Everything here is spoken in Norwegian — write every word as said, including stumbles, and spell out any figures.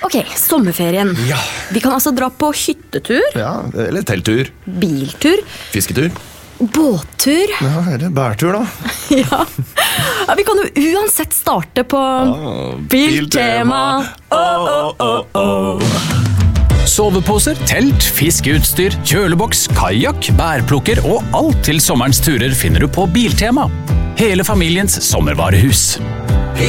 Ok, sommerferien. Ja. Vi kan altså dra på hyttetur, Ja, eller telttur, biltur, fisketur. båttur. Ja, eller bærtur da. Ja. Ja, vi kan jo uansett starte på Biltema. Åh, åh, åh, åh. Soveposer, telt, fiskeutstyr, kjøleboks, kajak, bærplukker og alt til sommerens turer finner du på Biltema. Hele familiens sommervarehus.